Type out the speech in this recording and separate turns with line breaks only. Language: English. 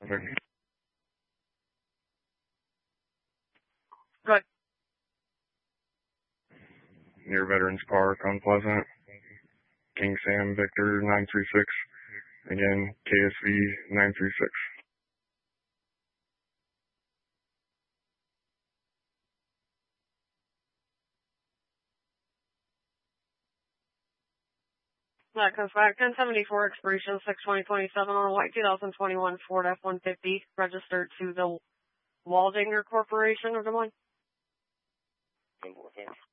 Okay.
Good.
Near Veterans Park on Pleasant. King Sam Victor 936. Again, KSV 936.
That comes back. 1074 expiration 6/20/27 on a white 2021 Ford F-150 registered to the Waldinger Corporation of Des Moines.
10-4, thanks.